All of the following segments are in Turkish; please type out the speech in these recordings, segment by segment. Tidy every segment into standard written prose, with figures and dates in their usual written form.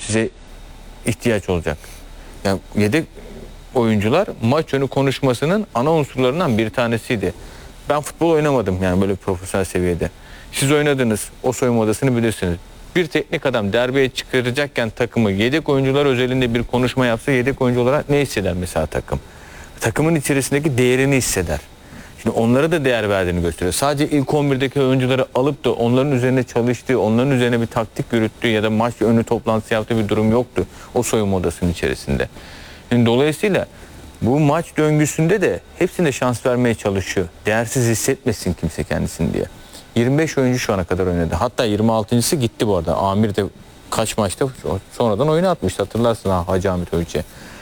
size ihtiyaç olacak. Yani yedek oyuncular maç önü konuşmasının ana unsurlarından bir tanesiydi. Ben futbol oynamadım yani böyle profesyonel seviyede. Siz oynadınız, o soyunma odasını bilirsiniz. Bir teknik adam derbiye çıkaracakken takımı yedek oyuncular özelinde bir konuşma yapsa yedek oyuncu olarak ne hisseder mesela takım? Takımın içerisindeki değerini hisseder. Şimdi onlara da değer verdiğini gösteriyor. Sadece ilk 11'deki oyuncuları alıp da onların üzerine çalıştığı, onların üzerine bir taktik yürüttüğü ya da maç önü toplantısı yaptığı bir durum yoktu o soyunma odasının içerisinde. Yani dolayısıyla bu maç döngüsünde de hepsine şans vermeye çalışıyor. Değersiz hissetmesin kimse kendisini diye. 25 oyuncu şu ana kadar oynadı. Hatta 26.'sı gitti bu arada. Amir de kaç maçta sonradan oyuna atmıştı. Hatırlarsın Hacı Ahmet Ölçe.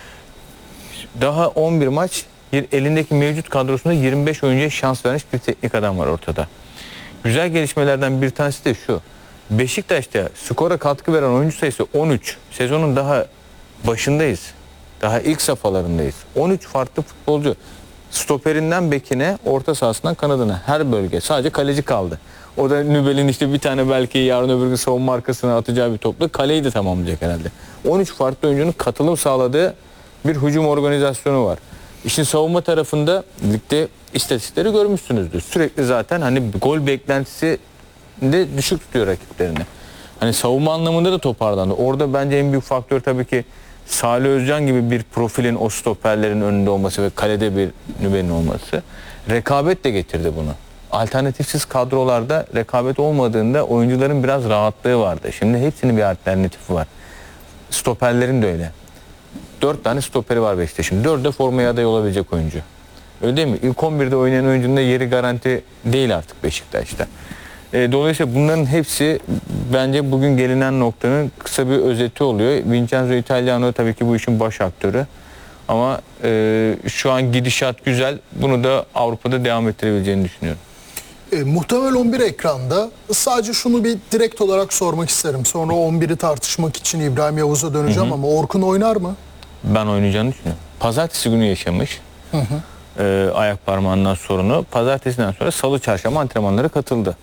Daha 11 maç elindeki mevcut kadrosunda 25 oyuncuya şans vermiş bir teknik adam var ortada. Güzel gelişmelerden bir tanesi de şu. Beşiktaş'ta skora katkı veren oyuncu sayısı 13. Sezonun daha başındayız. Daha ilk safhalarındayız. 13 farklı futbolcu. Stoperinden bekine, orta sahasından kanadına her bölge. Sadece kaleci kaldı. O da Nübel'in işte bir tane belki yarın öbür gün savunma arkasına atacağı bir topla kaleyi de tamamlayacak herhalde. 13 farklı oyuncunun katılım sağladığı bir hücum organizasyonu var. İşin savunma tarafında ligde istatistikleri görmüşsünüzdür. Sürekli zaten hani gol beklentisi de düşük tutuyor rakiplerini. Hani savunma anlamında da toparlandı. Orada bence en büyük faktör tabii ki Salih Özcan gibi bir profilin o stoperlerin önünde olması ve kalede bir Nübel'in olması. Rekabet de getirdi bunu. Alternatifsiz kadrolarda rekabet olmadığında oyuncuların biraz rahatlığı vardı. Şimdi hepsinin bir alternatifi var. Stoperlerin de öyle. 4 tane stoperi var Beşiktaş'ın. 4'ü de formaya aday olabilecek oyuncu. Öyle değil mi? İlk 11'de oynayan oyuncunun da yeri garanti değil artık Beşiktaş'ta. Dolayısıyla bunların hepsi bence bugün gelinen noktanın kısa bir özeti oluyor. Vincenzo Italiano tabii ki bu işin baş aktörü. Ama şu an gidişat güzel. Bunu da Avrupa'da devam ettirebileceğini düşünüyorum. Muhtemel 11 ekranda. Sadece şunu bir direkt olarak sormak isterim. Sonra 11'i tartışmak için İbrahim Yavuz'a döneceğim ama Orkun oynar mı? Ben oynayacağını düşünüyorum. Pazartesi günü yaşamış. Ayak parmağından sorunu. Pazartesiden sonra salı çarşamba antrenmanlara katıldı.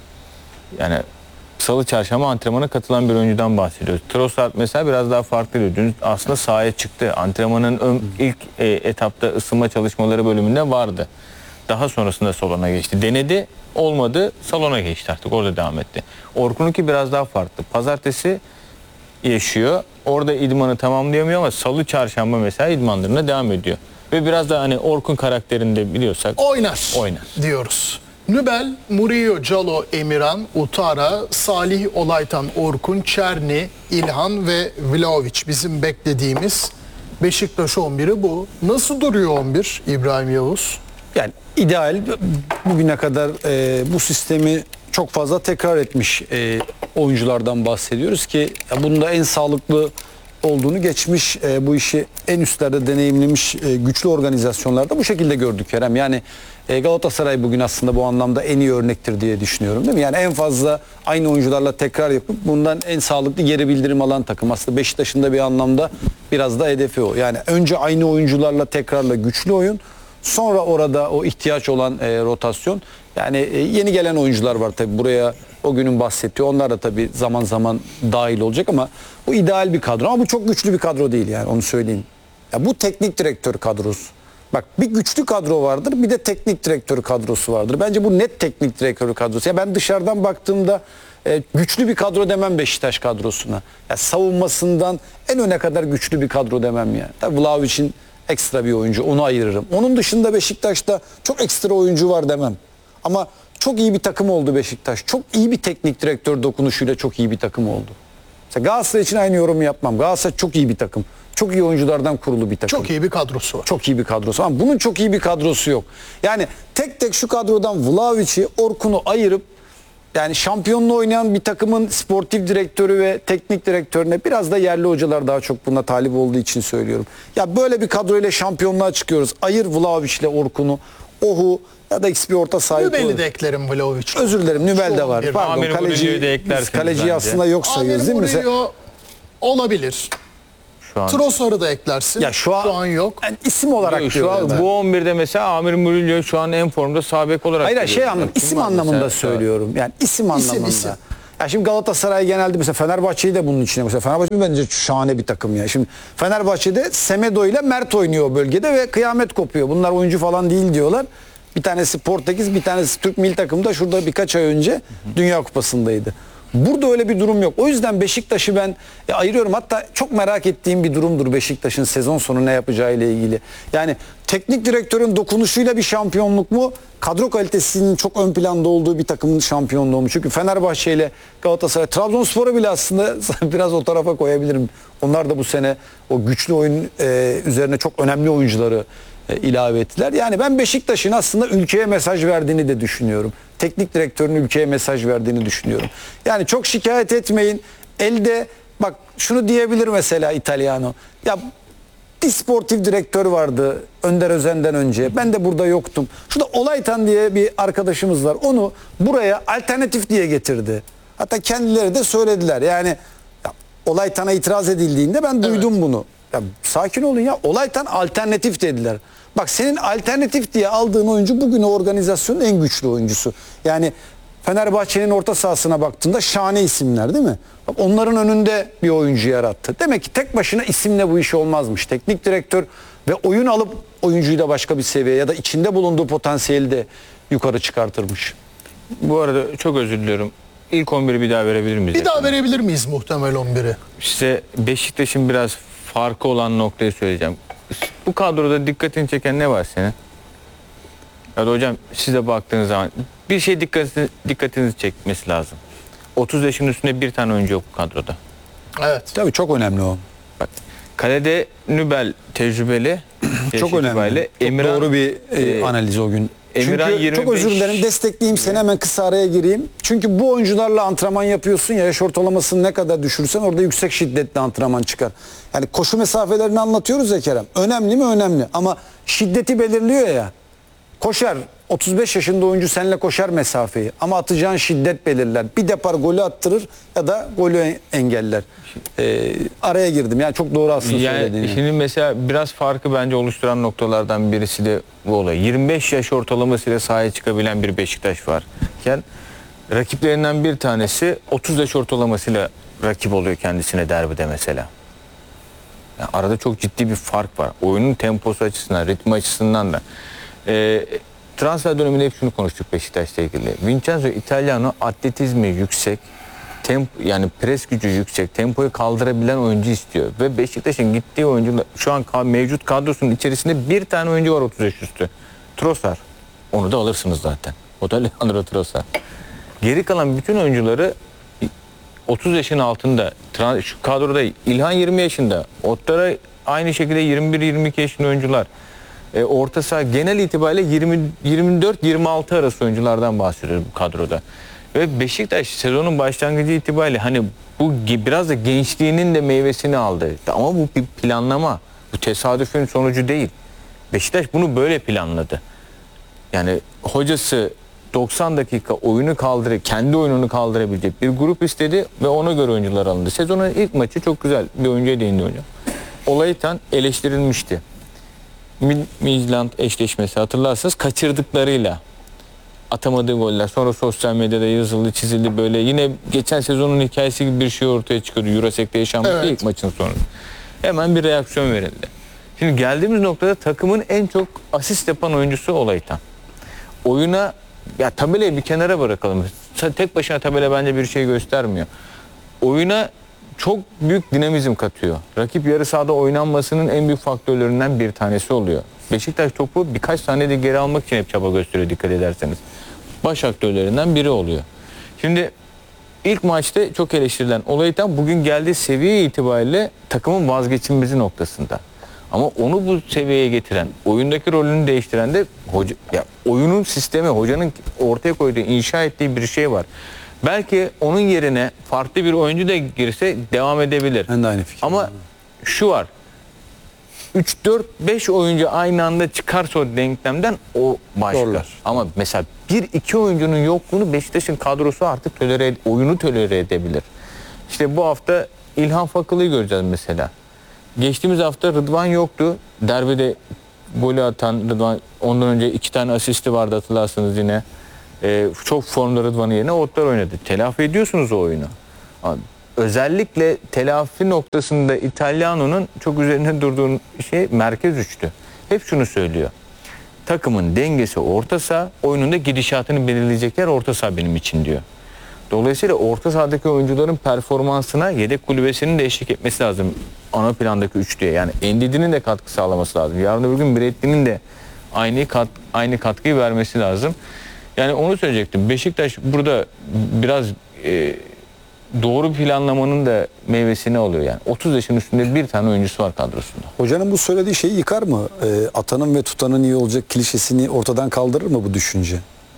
Yani salı çarşamba antrenmana katılan bir oyuncudan bahsediyoruz. Trossard mesela biraz daha farklıydı. Dün aslında sahaya çıktı. Antrenmanın ilk etapta ısınma çalışmaları bölümünde vardı. Daha sonrasında salona geçti. Denedi, olmadı, salona geçti artık. Orada devam etti. Orkun'unki biraz daha farklı. Pazartesi yaşıyor. Orada idmanı tamamlayamıyor ama salı çarşamba mesela idmanlarına devam ediyor. Ve biraz da hani Orkun karakterinde biliyorsak Oynar diyoruz. Nübel, Murillo, Calo, Emirhan, Utara, Salih, Olaytan, Orkun, Çerni, İlhan ve Vlahovic bizim beklediğimiz Beşiktaş 11'i bu. Nasıl duruyor 11 İbrahim Yavuz? Yani ideal, bugüne kadar bu sistemi çok fazla tekrar etmiş oyunculardan bahsediyoruz ki bunda en sağlıklı olduğunu geçmiş bu işi en üstlerde deneyimlemiş güçlü organizasyonlarda bu şekilde gördük Kerem. Yani Galatasaray bugün aslında bu anlamda en iyi örnektir diye düşünüyorum, değil mi? Yani en fazla aynı oyuncularla tekrar yapıp bundan en sağlıklı geri bildirim alan takım. Aslında Beşiktaş'ın da bir anlamda biraz da hedefi o. Yani önce aynı oyuncularla tekrarla güçlü oyun, sonra orada o ihtiyaç olan rotasyon. Yani yeni gelen oyuncular var tabii buraya, o günün bahsettiği. Onlar da tabii zaman zaman dahil olacak ama bu ideal bir kadro. Ama bu çok güçlü bir kadro değil, yani onu söyleyeyim. Ya bu teknik direktör kadrosu. Bak, bir güçlü kadro vardır, bir de teknik direktör kadrosu vardır. Bence bu net teknik direktör kadrosu. Ya ben dışarıdan baktığımda güçlü bir kadro demem Beşiktaş kadrosuna. Ya savunmasından en öne kadar güçlü bir kadro demem yani. Tabii Vlahovic'in ekstra bir oyuncu, onu ayırırım. Onun dışında Beşiktaş'ta çok ekstra oyuncu var demem. Ama çok iyi bir takım oldu Beşiktaş. Çok iyi bir teknik direktör dokunuşuyla çok iyi bir takım oldu. Mesela Galatasaray için aynı yorumu yapmam. Galatasaray çok iyi bir takım. Çok iyi oyunculardan kurulu bir takım. Çok iyi bir kadrosu var. Çok iyi bir kadrosu ama bunun çok iyi bir kadrosu yok. Yani tek tek şu kadrodan Vlahovic'i, Orkun'u ayırıp yani şampiyonluğu oynayan bir takımın sportif direktörü ve teknik direktörüne biraz da yerli hocalar daha çok buna talip olduğu için söylüyorum. Ya böyle bir kadroyla şampiyonluğa çıkıyoruz. Ayır Vlahovic'le Orkun'u, Ohu ya da X bir orta sahip. Nübel'i de eklerim Vlahovic. Özür dilerim, Nübel de var. Pardon, kaleciyi aslında yok sayıyoruz değil mi? Murillo olabilir. Şu an Trossard'ı da eklersin. Ya şu an yok. Yani isim olarak şu diyorum an ben. bu 11'de mesela Amir Murillo şu an en formda sağ bek olarak. Hayır, şey anlamında, Kim isim var anlamında mesela? söylüyorum. Yani isim anlamında. İsim. Ya şimdi Galatasaray genelde mesela Fenerbahçe'yi de bunun içine. Mesela Fenerbahçe bence şahane bir takım ya. Şimdi Fenerbahçe'de Semedo ile Mert oynuyor o bölgede ve kıyamet kopuyor. Bunlar oyuncu falan değil diyorlar. Bir tanesi Portekiz, bir tanesi Türk milli takımda şurada birkaç ay önce Dünya Kupası'ndaydı. Burada öyle bir durum yok. O yüzden Beşiktaş'ı ben ayırıyorum. Hatta çok merak ettiğim bir durumdur Beşiktaş'ın sezon sonu ne yapacağı ile ilgili. Yani teknik direktörün dokunuşuyla bir şampiyonluk mu? Kadro kalitesinin çok ön planda olduğu bir takımın şampiyonluğu mu? Çünkü Fenerbahçe ile Galatasaray, Trabzonspor'u bile aslında biraz o tarafa koyabilirim. Onlar da bu sene o güçlü oyun üzerine çok önemli oyuncuları ilave ettiler. Yani ben Beşiktaş'ın aslında ülkeye mesaj verdiğini de düşünüyorum. Teknik direktörün ülkeye mesaj verdiğini düşünüyorum. Yani çok şikayet etmeyin. Elde bak şunu diyebilir mesela İtalyano. Ya bir sportif direktör vardı Önder Özen'den önce. Ben de burada yoktum. Şurada Olaytan diye bir arkadaşımız var. Onu buraya alternatif diye getirdi. Hatta kendileri de söylediler. Yani ya, Olaytan'a itiraz edildiğinde ben duydum bunu. Ya sakin olun ya. Olaytan alternatif dediler. Bak senin alternatif diye aldığın oyuncu bugün o organizasyonun en güçlü oyuncusu. Yani Fenerbahçe'nin orta sahasına baktığında şahane isimler değil mi? Bak onların önünde bir oyuncu yarattı. Demek ki tek başına isimle bu iş olmazmış. Teknik direktör ve oyun alıp oyuncuyu da başka bir seviye ya da içinde bulunduğu potansiyeli de yukarı çıkartırmış. Bu arada çok özür diliyorum. İlk 11'i bir daha verebilir miyiz? Bir daha verebilir miyiz muhtemel 11'i? Size Beşiktaş'ın biraz farkı olan noktayı söyleyeceğim. Bu kadroda dikkatini çeken ne var senin? Ya da hocam size baktığınız zaman bir şey dikkatinizi çekmesi lazım. 30 yaşın üstünde bir tane oyuncu yok bu kadroda. Evet. Tabii çok önemli o. Bak, kalede Nübel tecrübeli. Çok önemli. Çok doğru bir analiz o gün. Emirhan Çünkü 25. çok özür dilerim destekleyeyim seni hemen kısa araya gireyim. Çünkü bu oyuncularla antrenman yapıyorsun ya yaş ortalamasını ne kadar düşürürsen orada yüksek şiddetli antrenman çıkar. Yani koşu mesafelerini anlatıyoruz ya Kerem. Önemli mi? Önemli. Ama şiddeti belirliyor ya. Koşar. 35 yaşında oyuncu seninle koşar mesafeyi. Ama atacağın şiddet belirler. Bir depar golü attırır ya da golü engeller. Araya girdim. Yani çok doğru aslında söylediğin. Şimdi mesela biraz farkı bence oluşturan noktalardan birisi de bu olay. 25 yaş ortalamasıyla sahaya çıkabilen bir Beşiktaş varken rakiplerinden bir tanesi 30 yaş ortalamasıyla rakip oluyor kendisine derbide mesela. Yani arada çok ciddi bir fark var. Oyunun temposu açısından, ritmi açısından da. Transfer döneminde hep şunu konuştuk Beşiktaş'la ilgili. Vincenzo Italiano atletizmi yüksek, yani pres gücü yüksek, tempoyu kaldırabilen oyuncu istiyor. Ve Beşiktaş'ın gittiği oyuncular şu an mevcut kadrosunun içerisinde bir tane oyuncu var 30 yaş üstü. Trossard. Onu da alırsınız zaten. O da Leandro Trossard. Geri kalan bütün oyuncuları 30 yaşın altında. Şu kadroda İlhan 20 yaşında. Ottara aynı şekilde 21-22 yaşında oyuncular. Orta saha genel itibariyle 24-26 arası oyunculardan bahsediyoruz bu kadroda. Ve Beşiktaş sezonun başlangıcı itibariyle hani bu biraz da gençliğinin de meyvesini aldı. Ama bu bir planlama. Bu tesadüfün sonucu değil. Beşiktaş bunu böyle planladı. Yani hocası 90 dakika oyunu kendi oyununu kaldırabilecek bir grup istedi ve ona göre oyuncular alındı. Sezonun ilk maçı çok güzel bir oyuncuya değindi hocam. Olaytan eleştirilmişti. Midland eşleşmesi hatırlarsınız kaçırdıklarıyla atamadığı goller sonra sosyal medyada yazıldı çizildi böyle yine geçen sezonun hikayesi gibi bir şey ortaya çıkıyordu Eurosek'te yaşanmış ilk maçın sonu. Hemen bir reaksiyon verildi. Şimdi geldiğimiz noktada takımın en çok asist yapan oyuncusu Olaytan. Oyuna ya tabelayı bir kenara bırakalım. Tek başına tabela bence bir şey göstermiyor. Oyuna çok büyük dinamizm katıyor. Rakip yarı sahada oynanmasının en büyük faktörlerinden bir tanesi oluyor. Beşiktaş topu birkaç saniyede geri almak için hep çaba gösteriyor dikkat ederseniz. Baş aktörlerinden biri oluyor. Şimdi ilk maçta çok eleştirilen Olaytan bugün geldiği seviye itibariyle takımın vazgeçilmezi noktasında. Ama onu bu seviyeye getiren, oyundaki rolünü değiştiren de oyunun sistemi, hocanın ortaya koyduğu, inşa ettiği bir şey var. Belki onun yerine farklı bir oyuncu da girse devam edebilir. Ben de aynı fikir. Ama şu var. 3-4-5 oyuncu aynı anda çıkarsa o denklemden o başka. Zorlar. Ama mesela 1-2 oyuncunun yokluğunu Beşiktaş'ın kadrosu artık oyunu tolere edebilir. İşte bu hafta İlhan Fakılı'yı göreceğiz mesela. Geçtiğimiz hafta Rıdvan yoktu. Derbide golü atan Rıdvan, ondan önce 2 tane asisti vardı hatırlarsınız yine. Çok formda Rıdvan'ın yerine Otlar oynadı. Telafi ediyorsunuz o oyunu. Ama özellikle telafi noktasında İtalyano'nun çok üzerinde durduğu şey merkez üçtü. Hep şunu söylüyor. Takımın dengesi orta saha, oyunun da gidişatını belirleyecek yer orta saha benim için diyor. Dolayısıyla orta sahadaki oyuncuların performansına yedek kulübesinin de eşlik etmesi lazım. Ana plandaki üçlüye. Yani Endidi'nin de katkı sağlaması lazım. Yarın öbür gün Bretli'nin de aynı katkıyı vermesi lazım. Yani onu söyleyecektim. Beşiktaş burada biraz doğru planlamanın da meyvesini alıyor yani. 30 yaşın üstünde bir tane oyuncusu var kadrosunda. Hocanın bu söylediği şeyi yıkar mı? Atanın ve tutanın iyi olacak klişesini ortadan kaldırır mı bu düşünce?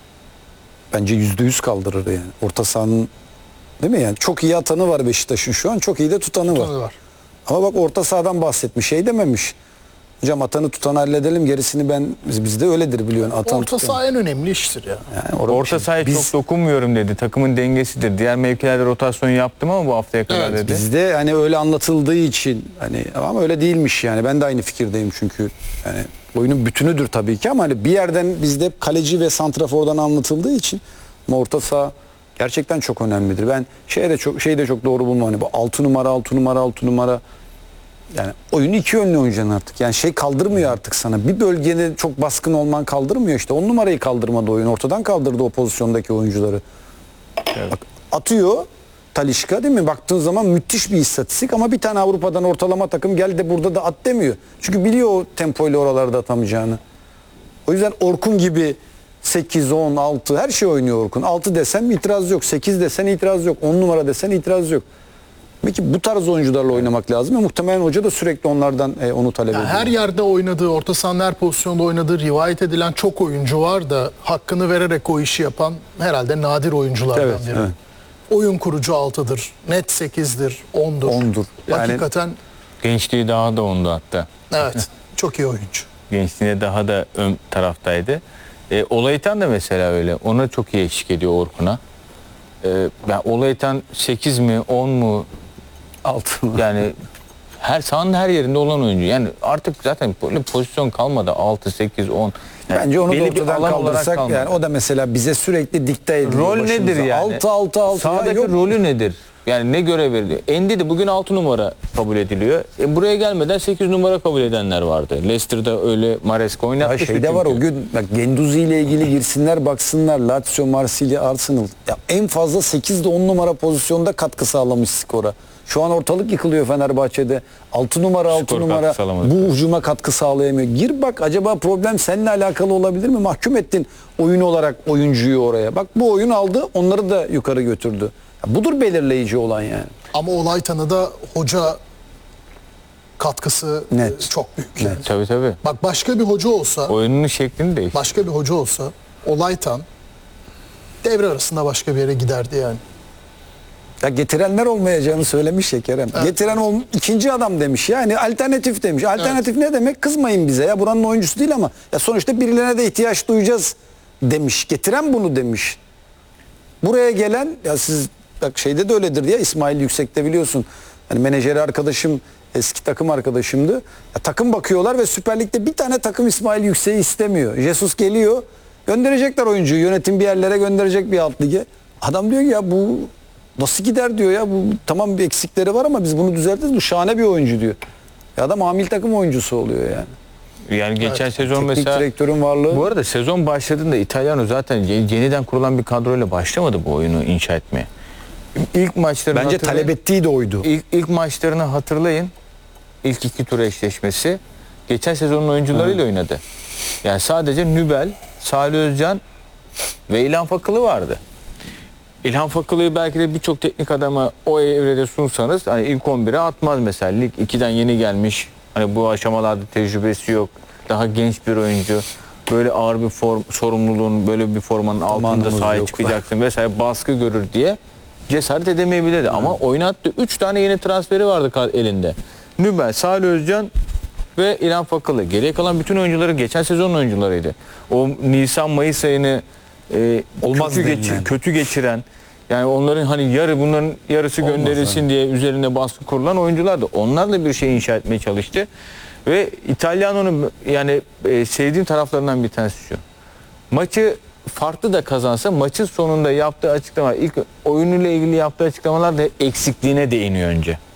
Bence %100 kaldırır yani. Orta sahanın, değil mi yani? Çok iyi atanı var Beşiktaş'ın şu an, çok iyi de tutanı var. var. Ama bak orta sahadan bahsetmiş, şey dememiş. Hocam atanı tutanı halledelim, gerisini bizde öyledir biliyorsun. Orta saha en önemli iştir ya. Yani Orta sahaya çok dokunmuyorum dedi. Takımın dengesidir. Diğer mevkilerde rotasyon yaptım ama bu haftaya kadar Evet, dedi. bizde hani öyle anlatıldığı için hani ama öyle değilmiş yani. Ben de aynı fikirdeyim çünkü yani oyunun bütünüdür tabii ki ama hani bir yerden bizde hep kaleci ve santrafordan anlatıldığı için ama orta saha gerçekten çok önemlidir. Ben şey de çok doğru bulmam. Hani bu 6 numara yani oyunu iki yönlü oynayacaksın artık. Yani şey kaldırmıyor artık sana. Bir bölgede çok baskın olman kaldırmıyor işte. 10 numarayı kaldırmadı oyun. Ortadan kaldırdı o pozisyondaki oyuncuları. Evet. Bak, atıyor Talisca değil mi? Baktığın zaman müthiş bir istatistik ama bir tane Avrupa'dan ortalama takım gel de burada da at demiyor. Çünkü biliyor o tempoyla oralarda atamayacağını. O yüzden Orkun gibi 8, 10, 6 her şey oynuyor Orkun. 6 desem itiraz yok. 8 desen itiraz yok. 10 numara desen itiraz yok. Peki bu tarz oyuncularla oynamak lazım. Muhtemelen hoca da sürekli onlardan onu talep ediyor. Her yerde oynadığı, orta sahanın her pozisyonda oynadığı rivayet edilen çok oyuncu var da hakkını vererek o işi yapan herhalde nadir oyunculardan Evet, biri. evet. Oyun kurucu 6'dır, net 8'dir, 10'dur. 10'dur. Yani- Hakikaten Gençliği daha da ondu hatta. evet çok iyi oyuncu. Gençliğine daha da ön taraftaydı. Olaytan da mesela öyle. Ona çok iyi eşlik ediyor Orkun'a. Ben Olaytan 8 mi 10 mu 6 mı? yani sahanın her yerinde olan oyuncu. Yani artık zaten böyle pozisyon kalmadı. 6, 8, 10. Yani Bence onu da belli bir ortadan alan olarak kaldırsak kalmadı. yani o da mesela bize sürekli dikte ediyor. Rol başımıza. nedir yani? 6 Sahadaki yok. rolü nedir? Yani ne görev veriliyor? Endidi bugün 6 numara kabul ediliyor. Buraya gelmeden 8 numara kabul edenler vardı. Leicester'da öyle Maresca Ya oynatmıştı şeyde var çünkü. o gün bak Genduzi ile ilgili girsinler baksınlar Lazio, Marsilya, Arsenal. Ya en fazla 8 de 10 numara pozisyonda katkı sağlamış skora. Şu an ortalık yıkılıyor Fenerbahçe'de. 6 numara Skor numara katkı sağlamadı. bu hücuma katkı sağlayamıyor. Gir bak acaba problem seninle alakalı olabilir mi? Mahkum ettin oyun olarak oyuncuyu oraya. Bak bu oyun aldı onları da yukarı götürdü. Ya budur belirleyici olan yani. Ama Olaytan'a da hoca katkısı Net. çok büyük. Yani. Tabii tabii. Bak başka bir hoca olsa, Oyunun şeklini değişti. başka bir hoca olsa Olaytan devre arasında başka bir yere giderdi yani. Ya getirenler olmayacağını söylemiş ya Kerem. Getiren ikinci adam demiş yani alternatif demiş. Alternatif ne demek? Kızmayın bize ya buranın oyuncusu değil ama ya sonuçta birilerine de ihtiyaç duyacağız demiş. Getiren bunu demiş. Buraya gelen ya siz bak şeyde de öyledir ya İsmail Yüksek'te biliyorsun. Hani menajeri arkadaşım eski takım arkadaşımdı. Ya takım bakıyorlar ve Süper Lig'de bir tane takım İsmail Yüksek'i istemiyor. Jesus geliyor. Gönderecekler oyuncuyu. Yönetim bir yerlere gönderecek bir alt lige. Adam diyor ki ya bu nasıl gider diyor ya. Bu tamam bir eksikleri var ama biz bunu düzeltiriz. Bu şahane bir oyuncu diyor. Ya adam amil takım oyuncusu oluyor yani. Yani geçen sezon Teknik mesela direktörün varlığı. bu arada sezon başladığında İtalyano zaten yeniden kurulan bir kadroyla başlamadı bu oyunu inşa etmeye. İlk maçlarını Bence hatırlayın. talep ettiği de oydu. İlk maçlarını hatırlayın. İlk iki tur eşleşmesi. Geçen sezonun oyuncularıyla oynadı. Yani sadece Nübel, Salih Özcan ve İlhan Fakılı vardı. İlhan Fakılı'yı belki de birçok teknik adama o evrede sunsanız hani ilk 11'e atmaz mesela. Lig 2'den yeni gelmiş. Hani bu aşamalarda tecrübesi yok. Daha genç bir oyuncu. Böyle ağır bir sorumluluğun böyle bir formanın altında Zamanımız sahaya yok. çıkacaksın vesaire baskı görür diye cesaret edemeyebilirdi. Ama oynattı. 3 tane yeni transferi vardı elinde. Nübel, Salih Özcan ve İlhan Fakılı. Geriye kalan bütün oyuncuları geçen sezonun oyuncularıydı. O Nisan-Mayıs ayını Olmaz kötü geçiren yani onların hani bunların yarısı Olmaz gönderilsin diye üzerine baskı kurulan oyunculardı. Onlar da bir şey inşa etmeye çalıştı. Ve İtalyano'nun yani sevdiğim taraflarından bir tanesi şu. Maçı farklı da kazansa maçın sonunda yaptığı açıklama, ilk oyunuyla ilgili yaptığı açıklamalar da eksikliğine değiniyor önce.